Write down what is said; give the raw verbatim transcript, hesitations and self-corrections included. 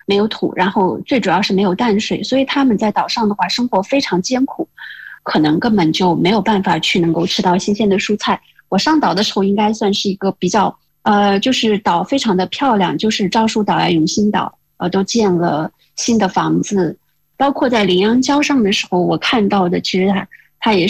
没有土，然后最主要是没有淡水，所以他们在岛上的话生活非常艰苦，可能根本就没有办法去能够吃到新鲜的蔬菜。我上岛的时候应该算是一个比较呃，就是岛非常的漂亮，就是樟树岛呀、永兴岛，呃，都建了新的房子，包括在羚羊礁上的时候，我看到的其实它它也